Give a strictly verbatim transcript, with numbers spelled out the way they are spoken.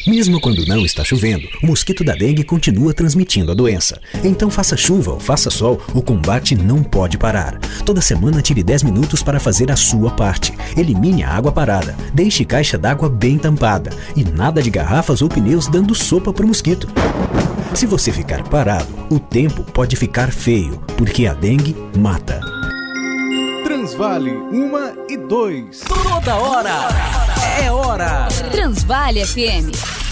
Mesmo quando não está chovendo, o mosquito da dengue continua transmitindo a doença. Então faça chuva ou faça sol, o combate não pode parar. Toda semana tire dez minutos para fazer a sua parte. Elimine a água parada, deixe caixa d'água bem tampada e nada de garrafas ou pneus dando sopa para o mosquito. Se você ficar parado, o tempo pode ficar feio, porque a dengue mata. Transvale uma e dois. Toda hora é hora. Transvale F M.